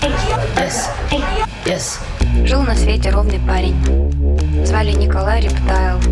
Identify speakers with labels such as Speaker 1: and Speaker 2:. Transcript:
Speaker 1: Yes, yes.
Speaker 2: Жил на свете ровный парень. Звали Николай Рептайл.